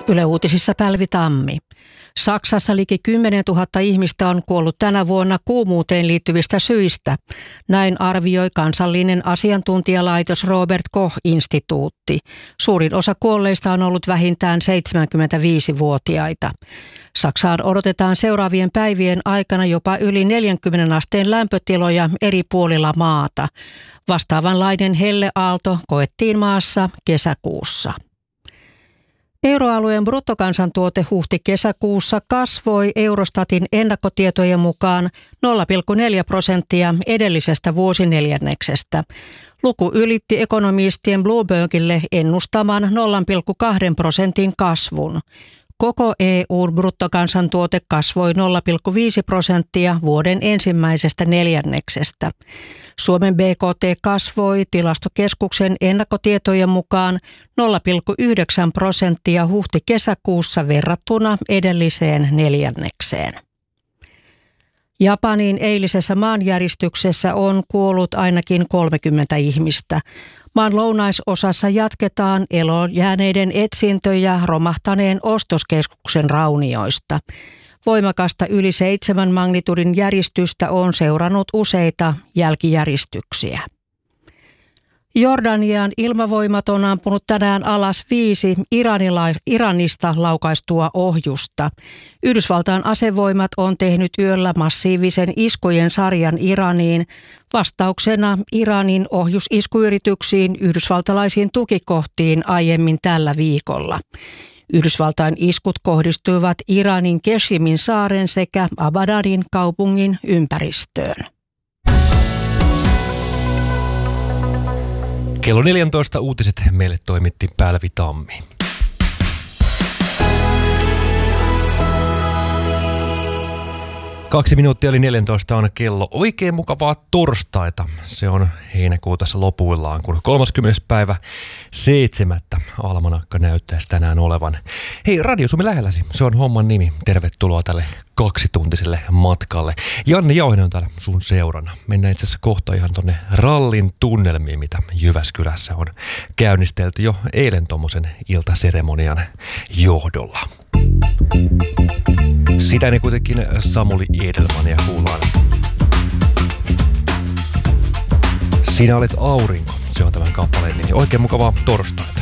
Yle Uutisissa Päivi Tammi. Saksassa liki 10 000 ihmistä on kuollut tänä vuonna kuumuuteen liittyvistä syistä. Näin arvioi kansallinen asiantuntijalaitos Robert Koch-instituutti. Suurin osa kuolleista on ollut vähintään 75-vuotiaita. Saksaan odotetaan seuraavien päivien aikana jopa yli 40 asteen lämpötiloja eri puolilla maata. Vastaavanlainen helleaalto koettiin maassa kesäkuussa. Euroalueen bruttokansantuote huhti-kesäkuussa kasvoi Eurostatin ennakkotietojen mukaan 0,4% edellisestä vuosineljänneksestä. Luku ylitti ekonomistien Bloombergille ennustaman 0,2% kasvun. Koko EU:n bruttokansantuote kasvoi 0,5% vuoden ensimmäisestä neljänneksestä. Suomen BKT kasvoi Tilastokeskuksen ennakkotietojen mukaan 0,9% huhti-kesäkuussa verrattuna edelliseen neljännekseen. Japanin eilisessä maanjäristyksessä on kuollut ainakin 30 ihmistä. Maan lounaisosassa jatketaan eloon jääneiden etsintöjä romahtaneen ostoskeskuksen raunioista. Voimakasta yli 7 magnitudin järistystä on seurannut useita jälkijäristyksiä. Jordanian ilmavoimat on ampunut tänään alas 5 Iranista laukaistua ohjusta. Yhdysvaltain asevoimat on tehnyt yöllä massiivisen iskujen sarjan Iraniin vastauksena Iranin ohjusiskuyrityksiin yhdysvaltalaisiin tukikohtiin aiemmin tällä viikolla. Yhdysvaltain iskut kohdistuivat Iranin Keshimin saaren sekä Abadan kaupungin ympäristöön. Kello 14 uutiset meille toimitti Päivi Tammi. Kaksi minuuttia oli 14 on kello. Oikein mukavaa torstaita. Se on heinäkuun tässä lopuillaan, kun 30. päivä 7. almanakka näyttäisi tänään olevan. Hei, Radio Suomi lähelläsi. Se on homman nimi. Tervetuloa tälle 2-tuntiselle matkalle. Janne Jauhinen on täällä sun seurana. Mennään itse asiassa kohta ihan tonne rallin tunnelmiin, mitä Jyväskylässä on käynnistelty jo eilen tommosen iltaseremonian johdolla. Sitä ne kuitenkin Samuli Edelmania kuullaan. Sinä olet aurinko, se on tämän kappaleen nimi. Oikein mukavaa torstaita.